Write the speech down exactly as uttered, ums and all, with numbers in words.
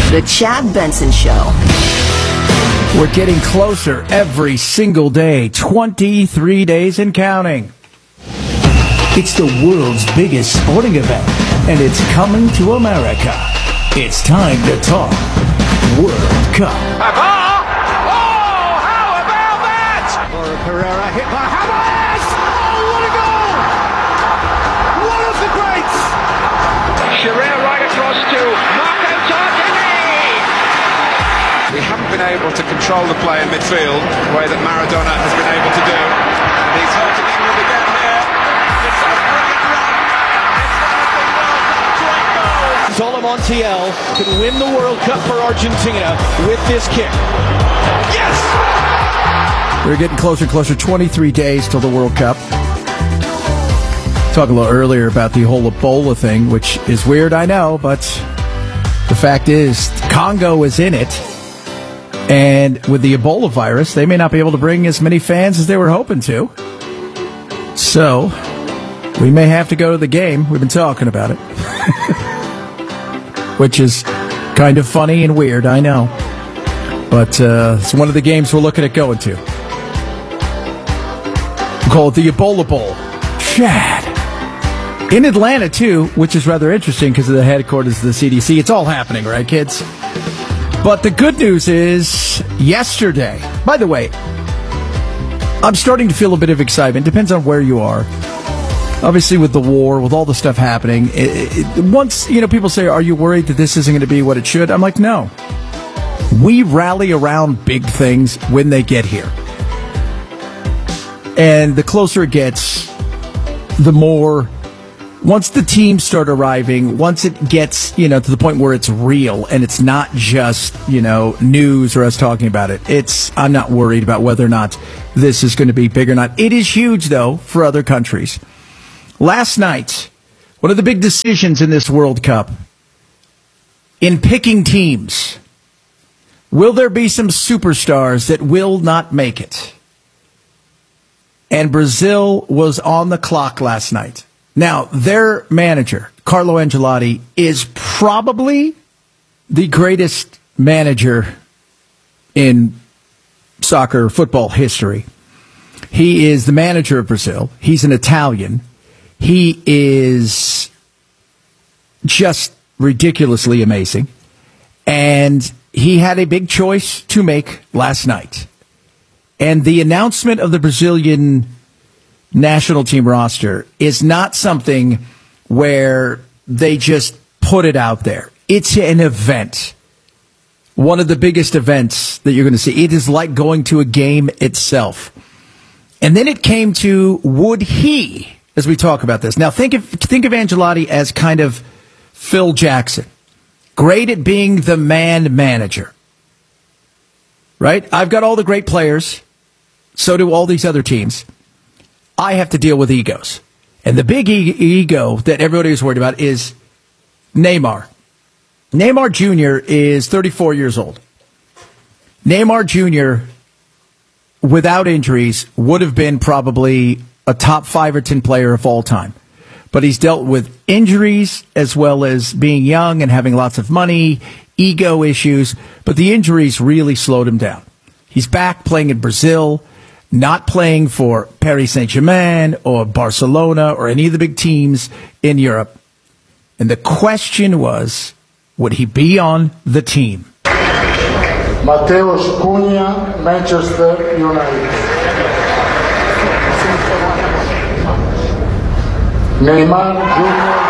The Chad Benson Show. We're getting closer every single day, twenty-three days and counting. It's the world's biggest sporting event, and it's coming to America. It's time to talk World Cup. Oh, how about that? Laura Pereira hit by Hamas. Oh, what a goal! One of the greats. Shearer right across to Marco Tartini. We haven't been able to control the play in midfield the way that Maradona has been able to do. And he's hurting England again here. It's a brilliant run. It's one of the world's great goals. Zola Montiel can win the World Cup for Argentina with this kick. Yes! We're getting closer and closer, twenty-three days till the World Cup. Talked a little earlier about the whole Ebola thing, which is weird, I know, but the fact is Congo is in it. And with the Ebola virus, they may not be able to bring as many fans as they were hoping to. So, we may have to go to the game. We've been talking about it. Which is kind of funny and weird, I know. But uh, it's one of the games we're looking at going to. We call it the Ebola Bowl. Chad. In Atlanta, too, which is rather interesting because of the headquarters of the C D C. It's all happening, right, kids? But the good news is, yesterday, by the way, I'm starting to feel a bit of excitement. Depends on where you are. Obviously, with the war, with all the stuff happening, it, it, once, you know, people say, are you worried that this isn't going to be what it should? I'm like, no. We rally around big things when they get here. And the closer it gets, the more... Once the teams start arriving, once it gets, you know, to the point where it's real and it's not just, you know, news or us talking about it, it's, I'm not worried about whether or not this is going to be big or not. It is huge, though, for other countries. Last night, one of the big decisions in this World Cup, in picking teams, will there be some superstars that will not make it? And Brazil was on the clock last night. Now, their manager, Carlo Ancelotti, is probably the greatest manager in soccer, football history. He is the manager of Brazil. He's an Italian. He is just ridiculously amazing. And he had a big choice to make last night. And the announcement of the Brazilian national team roster is not something where they just put it out there. It's an event. One of the biggest events that you're going to see. It is like going to a game itself. And then it came to, would he, as we talk about this. Now, think of, think of Ancelotti as kind of Phil Jackson. Great at being the man manager. Right? I've got all the great players. So do all these other teams. I have to deal with egos. And the big e- ego that everybody is worried about is Neymar. Neymar Junior is thirty-four years old. Neymar Junior, without injuries, would have been probably a top five or ten player of all time. But he's dealt with injuries as well as being young and having lots of money, ego issues. But the injuries really slowed him down. He's back playing in Brazil. Not playing for Paris Saint-Germain or Barcelona or any of the big teams in Europe. And the question was, would he be on the team? Mateus Cunha, Manchester United. Neymar Junior